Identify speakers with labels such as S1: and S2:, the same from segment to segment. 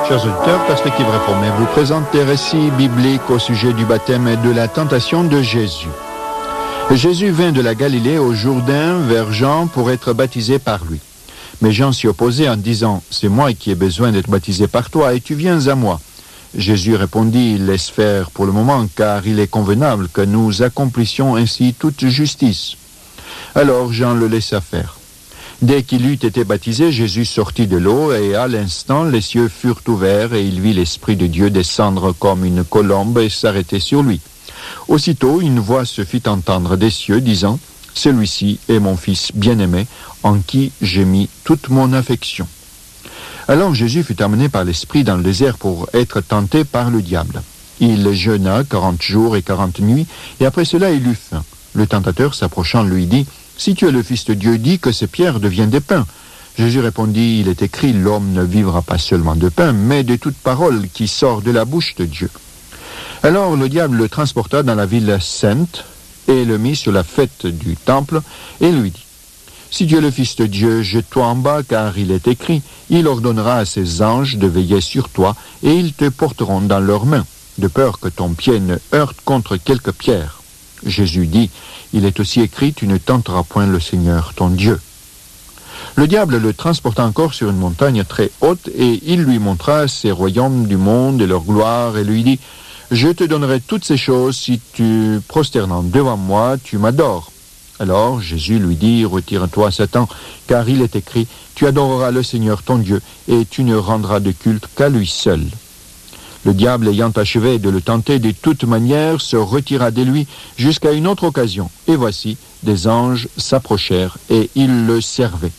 S1: Chers auditeurs, Perspective Réformée vous présente des récits bibliques au sujet du baptême et de la tentation de Jésus. Jésus vint de la Galilée au Jourdain vers Jean pour être baptisé par lui. Mais Jean s'y opposait en disant « C'est moi qui ai besoin d'être baptisé par toi et tu viens à moi ». Jésus répondit « Laisse faire pour le moment, car il est convenable que nous accomplissions ainsi toute justice. » Alors Jean le laissa faire. Dès qu'il eut été baptisé, Jésus sortit de l'eau et à l'instant, les cieux furent ouverts et il vit l'Esprit de Dieu descendre comme une colombe et s'arrêter sur lui. Aussitôt, une voix se fit entendre des cieux disant « Celui-ci est mon Fils bien-aimé, en qui j'ai mis toute mon affection. » Alors Jésus fut amené par l'Esprit dans le désert pour être tenté par le diable. Il jeûna 40 jours et 40 nuits, et après cela il eut faim. Le tentateur s'approchant lui dit « Si tu es le Fils de Dieu, dis que ces pierres deviennent des pains. » Jésus répondit « Il est écrit, l'homme ne vivra pas seulement de pain, mais de toute parole qui sort de la bouche de Dieu. » Alors le diable le transporta dans la ville sainte et le mit sur la fête du temple et lui dit « Si tu es le Fils de Dieu, jette-toi en bas, car il est écrit, il ordonnera à ses anges de veiller sur toi et ils te porteront dans leurs mains, de peur que ton pied ne heurte contre quelque pierre. » Jésus dit « Il est aussi écrit, tu ne tenteras point le Seigneur ton Dieu. » Le diable le transporta encore sur une montagne très haute et il lui montra ces royaumes du monde et leur gloire et lui dit « Je te donnerai toutes ces choses si tu, prosternant devant moi, tu m'adores. » Alors Jésus lui dit « Retire-toi, Satan, car il est écrit, tu adoreras le Seigneur ton Dieu et tu ne rendras de culte qu'à lui seul. » Le diable, ayant achevé de le tenter de toute manière, se retira de lui jusqu'à une autre occasion. Et voici, des anges s'approchèrent et ils le servaient.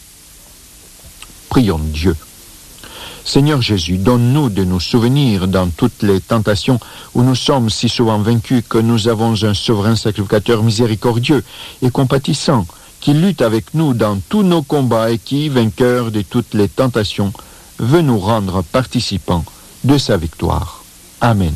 S1: Prions Dieu. Seigneur Jésus, donne-nous de nous souvenir dans toutes les tentations où nous sommes si souvent vaincus que nous avons un souverain sacrificateur miséricordieux et compatissant qui lutte avec nous dans tous nos combats et qui, vainqueur de toutes les tentations, veut nous rendre participants de sa victoire. Amen.